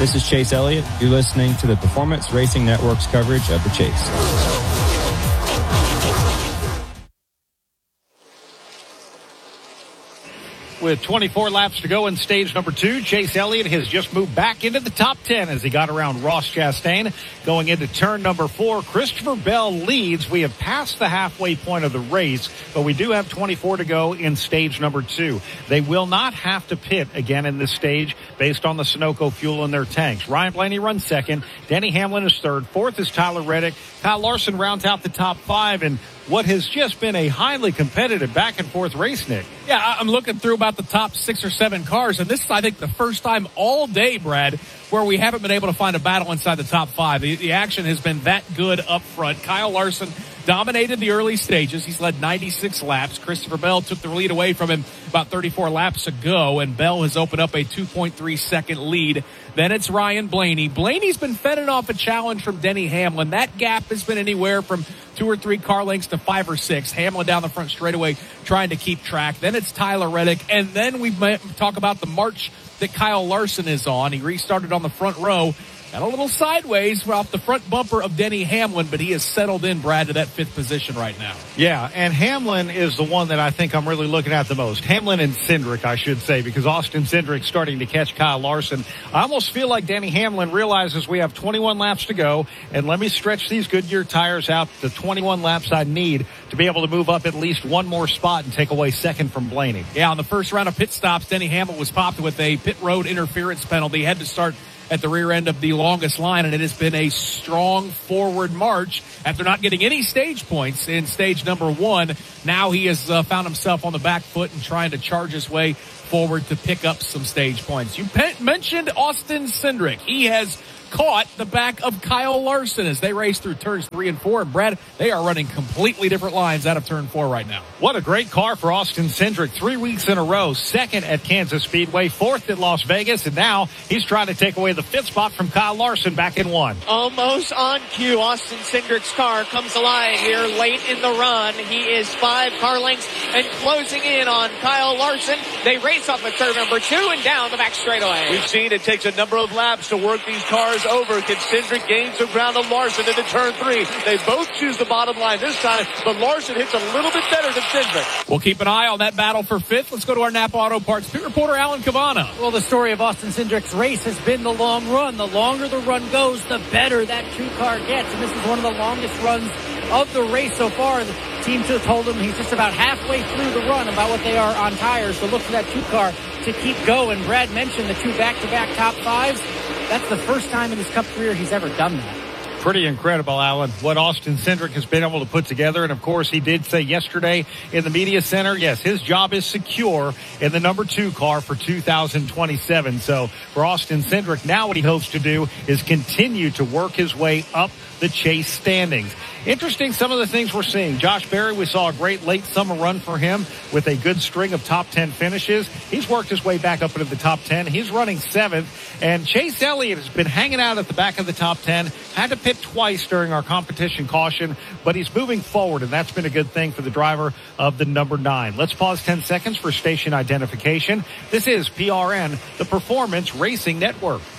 This is Chase Elliott. You're listening to the Performance Racing Network's coverage of the Chase. With 24 laps to go in stage number 2, Chase Elliott has just moved back into the top 10 as he got around Ross Chastain. Going into turn number 4, Christopher Bell leads. We have passed the halfway point of the race, but we do have 24 to go in stage number 2. They will not have to pit again in this stage based on the Sunoco fuel in their tanks. Ryan Blaney runs second. Denny Hamlin is third. Fourth is Tyler Reddick. Kyle Larson rounds out the top 5, and what has just been a highly competitive back-and-forth race, Nick. Yeah, I'm looking through about the top 6 or 7 cars, and this is, I think, the first time all day, Brad, where we haven't been able to find a battle inside the top 5. The action has been that good up front. Kyle Larson dominated the early stages. He's led 96 laps. Christopher Bell took the lead away from him about 34 laps ago, and Bell has opened up a 2.3-second lead. Then it's Ryan Blaney. Blaney's been fending off a challenge from Denny Hamlin. That gap has been anywhere from 2 or 3 car lengths to 5 or 6. Hamlin down the front straightaway trying to keep track. Then it's Tyler Reddick. And then we talk about the march that Kyle Larson is on. He restarted on the front row. Got a little sideways off the front bumper of Denny Hamlin, but he has settled in, Brad, to that 5th position right now. Yeah, and Hamlin is the one that I think I'm really looking at the most. Hamlin and Cindric, I should say, because Austin Cindric's starting to catch Kyle Larson. I almost feel like Denny Hamlin realizes we have 21 laps to go, and let me stretch these Goodyear tires out the 21 laps I need to be able to move up at least one more spot and take away second from Blaney. Yeah, on the first round of pit stops, Denny Hamlin was popped with a pit road interference penalty. Had to start at the rear end of the longest line, and it has been a strong forward march after not getting any stage points in stage number 1. Now he has found himself on the back foot and trying to charge his way forward to pick up some stage points. You mentioned Austin Cindric. He has caught the back of Kyle Larson as they race through turns 3 and 4. And Brad, they are running completely different lines out of turn 4 right now. What a great car for Austin Cindric. 3 weeks in a row, 2nd at Kansas Speedway, 4th at Las Vegas, and now he's trying to take away the 5th spot from Kyle Larson back in 1. Almost on cue. Austin Cindric's car comes alive here late in the run. He is 5 car lengths and closing in on Kyle Larson. They race off at turn number 2 and down the back straightaway. We've seen it takes a number of laps to work these cars over. Can Cindric gain some ground on Larson into turn 3? They both choose the bottom line this time, but Larson hits a little bit better than Cindric. We'll keep an eye on that battle for 5th. Let's go to our Napa Auto Parts pit reporter, Alan Cavana. Well, the story of Austin Cindric's race has been the long run. The longer the run goes, the better that 2-car gets, and this is one of the longest runs of the race so far. The team told him he's just about halfway through the run about what they are on tires, so look for that 2-car to keep going. Brad mentioned the 2 back-to-back top 5s. That's the first time in his Cup career he's ever done that. Pretty incredible, Alan, what Austin Cindric has been able to put together. And, of course, he did say yesterday in the media center, yes, his job is secure in the number 2 car for 2027. So for Austin Cindric, now what he hopes to do is continue to work his way up the Chase standings. Interesting, some of the things we're seeing. Josh Berry, we saw a great late summer run for him with a good string of top 10 finishes. He's worked his way back up into the top 10. He's running 7th. And Chase Elliott has been hanging out at the back of the top 10. Had to pit twice during our competition caution, but he's moving forward, and that's been a good thing for the driver of the number 9. Let's pause 10 seconds for station identification. This is PRN, the Performance Racing Network.